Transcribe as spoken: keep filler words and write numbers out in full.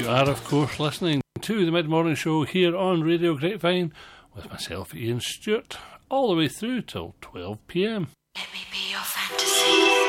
You are, of course, listening to the Mid-Morning Show here on Radio Grapevine with myself, Ian Stewart, all the way through till twelve p m.